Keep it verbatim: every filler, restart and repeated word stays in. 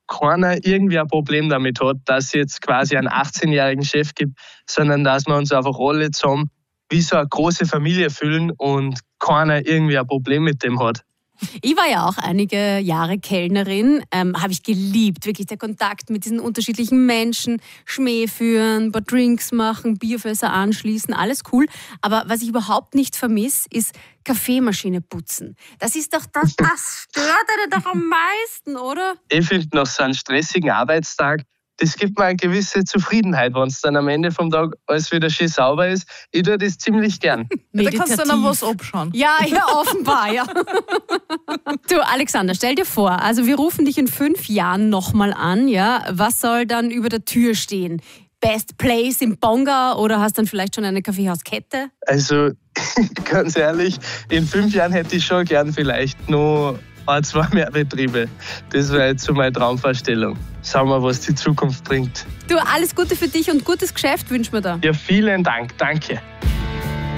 keiner irgendwie ein Problem damit hat, dass es jetzt quasi einen achtzehnjährigen Chef gibt, sondern dass wir uns einfach alle zusammen wie so eine große Familie fühlen und keiner irgendwie ein Problem mit dem hat. Ich war ja auch einige Jahre Kellnerin, ähm, habe ich geliebt, wirklich der Kontakt mit diesen unterschiedlichen Menschen, Schmäh führen, ein paar Drinks machen, Bierfässer anschließen, alles cool. Aber was ich überhaupt nicht vermisse, ist Kaffeemaschine putzen. Das ist doch das, das stört einen doch am meisten, oder? Ich finde, nach so einem stressigen Arbeitstag, das gibt mir eine gewisse Zufriedenheit, wenn es dann am Ende vom Tag alles wieder schön sauber ist. Ich tue das ziemlich gern. Da kannst du dann was abschauen. Ja, ja, offenbar, ja. Du, Alexander, stell dir vor, also wir rufen dich in fünf Jahren nochmal an, ja. Was soll dann über der Tür stehen? Best Place im Bonga oder hast dann vielleicht schon eine Kaffeehauskette? Also, ganz ehrlich, in fünf Jahren hätte ich schon gern vielleicht noch ein, zwei mehr Betriebe. Das wäre jetzt so meine Traumvorstellung. Schauen wir, was die Zukunft bringt. Du, alles Gute für dich und gutes Geschäft wünschen wir da. Ja, vielen Dank. Danke.